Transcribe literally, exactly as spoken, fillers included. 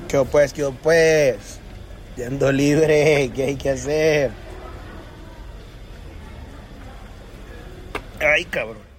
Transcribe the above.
¿Qué pues, qué pues? Yendo libre, ¿qué hay que hacer? Ay, cabrón.